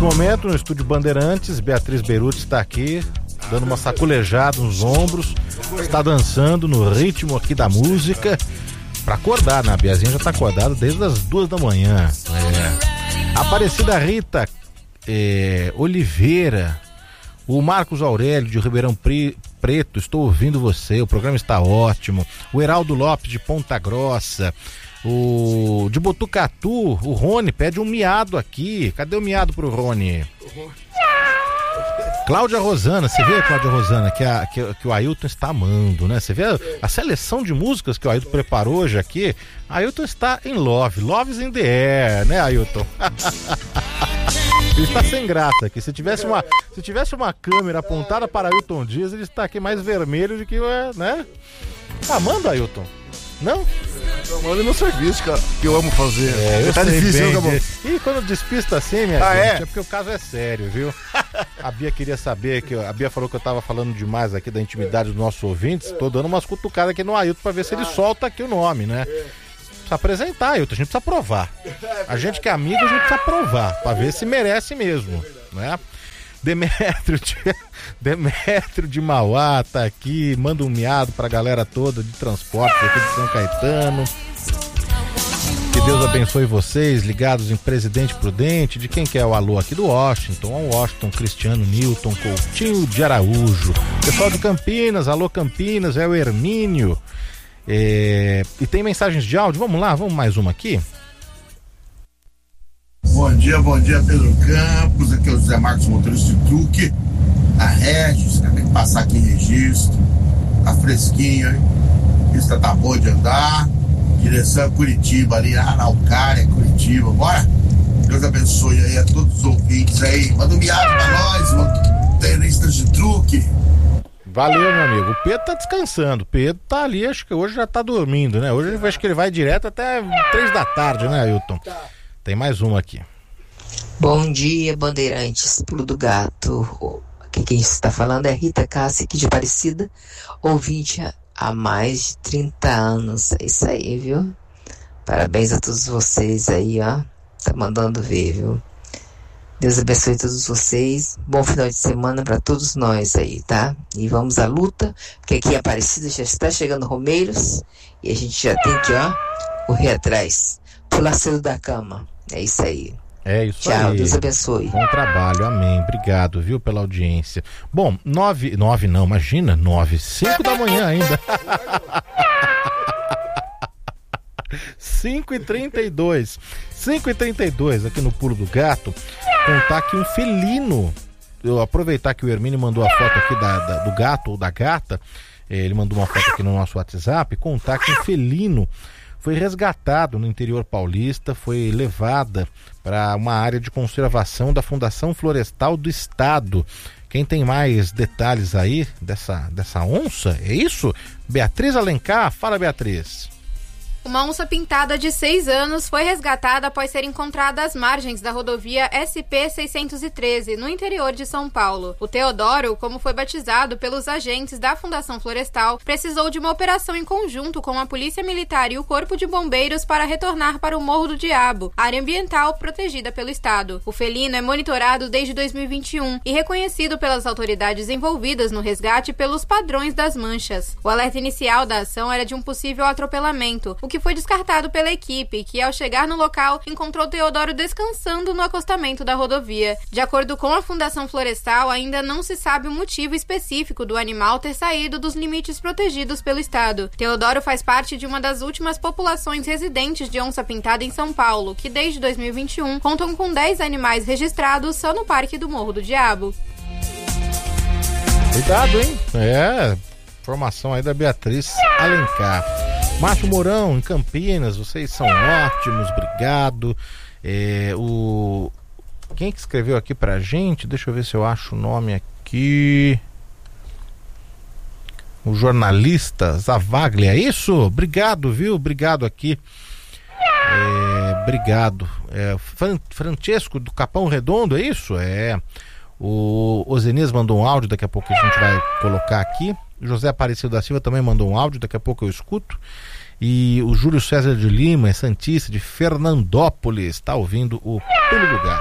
momento, no estúdio Bandeirantes, Beatriz Beruti está aqui, dando uma sacolejada nos ombros, está dançando no ritmo aqui da música, para acordar, né? A Biazinha já está acordada desde as 2 da manhã. Aparecida Rita Oliveira, o Marcos Aurélio de Ribeirão Preto, estou ouvindo você, o programa está ótimo. O Heraldo Lopes de Ponta Grossa, o de Botucatu, o Rony pede um miado aqui. Cadê o miado pro Rony? Cláudia Rosana, você vê, Cláudia Rosana, que o Ailton está amando, né? Você vê a seleção de músicas que o Ailton preparou hoje aqui. Ailton está em Love's in the air, né, Ailton? Ele está sem graça aqui. Se tivesse uma câmera apontada para Ailton Dias, ele está aqui mais vermelho do que, né? Tá amando, Ailton? Não? Olha meu serviço, cara, que eu amo fazer. Tá difícil, acabou. E quando despista assim, minha gente, é porque o caso é sério, viu? A Bia queria saber, a Bia falou que eu tava falando demais aqui da intimidade dos nossos ouvintes. Tô dando umas cutucadas aqui no Ailton pra ver se ele solta aqui o nome, né? Precisa apresentar, Ailton, a gente precisa provar. A gente que é amigo, a gente precisa provar, pra ver se merece mesmo, né? Demétrio de Mauá tá aqui, manda um miado pra galera toda de transporte aqui de São Caetano. Que Deus abençoe vocês, ligados em Presidente Prudente. De quem que é o alô aqui? Do Washington, Cristiano, Newton, Coutinho de Araújo. Pessoal de Campinas, alô Campinas, é o Hermínio. E tem mensagens de áudio, vamos lá, vamos mais uma aqui. Bom dia Pedro Campos, aqui é o José Marcos, motorista de truque, a Regis, acabei de passar aqui em registro, tá fresquinho, hein? A pista tá boa de andar, direção Curitiba ali, Araucária, Curitiba, bora? Deus abençoe aí a todos os ouvintes aí, manda um miado pra nós, motoristas de truque. Valeu, meu amigo. O Pedro tá descansando. O Pedro tá ali, acho que hoje já tá dormindo, né? Hoje acho que ele vai direto até 3 da tarde, né, Ailton? Tem mais uma aqui. Bom dia, Bandeirantes, Pulo do Gato. Aqui quem está falando é Rita Cássia, aqui de Aparecida, ouvinte há mais de 30 anos. É isso aí, viu? Parabéns a todos vocês aí, ó. Tá mandando ver, viu? Deus abençoe todos vocês. Bom final de semana para todos nós aí, tá? E vamos à luta, porque aqui em Aparecida já está chegando Romeiros e a gente já tem que, ó, correr atrás. Pular cedo da cama. É isso aí. É isso. Tchau, aí. Deus abençoe. Bom trabalho, amém. Obrigado, viu, pela audiência. Bom, 9 não, imagina, 5 da manhã ainda. 5h32 aqui no Pulo do Gato. Contar aqui um felino. Eu aproveitar que o Hermínio mandou a foto aqui do gato ou da gata. Ele mandou uma foto aqui no nosso WhatsApp. Contar que um felino foi resgatado no interior paulista, foi levada para uma área de conservação da Fundação Florestal do Estado. Quem tem mais detalhes aí dessa onça? É isso? Beatriz Alencar, fala, Beatriz. Uma onça pintada de 6 anos foi resgatada após ser encontrada às margens da rodovia SP-613, no interior de São Paulo. O Teodoro, como foi batizado pelos agentes da Fundação Florestal, precisou de uma operação em conjunto com a Polícia Militar e o Corpo de Bombeiros para retornar para o Morro do Diabo, área ambiental protegida pelo Estado. O felino é monitorado desde 2021 e reconhecido pelas autoridades envolvidas no resgate pelos padrões das manchas. O alerta inicial da ação era de um possível atropelamento, o que foi descartado pela equipe, que ao chegar no local encontrou Teodoro descansando no acostamento da rodovia. De acordo com a Fundação Florestal, ainda não se sabe o motivo específico do animal ter saído dos limites protegidos pelo Estado. Teodoro faz parte de uma das últimas populações residentes de onça-pintada em São Paulo, que desde 2021 contam com 10 animais registrados só no Parque do Morro do Diabo. Cuidado, hein? Informação aí da Beatriz Alencar. Márcio Mourão, em Campinas, vocês são ótimos, obrigado. Quem que escreveu aqui pra gente? Deixa eu ver se eu acho o nome aqui. O jornalista Zavaglia, é isso? Obrigado, viu? Obrigado aqui. Obrigado. Francesco do Capão Redondo, é isso? O Ozenias mandou um áudio, daqui a pouco a gente vai colocar aqui. José Aparecido da Silva também mandou um áudio, daqui a pouco eu escuto. E o Júlio César de Lima, é santista de Fernandópolis, está ouvindo o Pulo do Gato.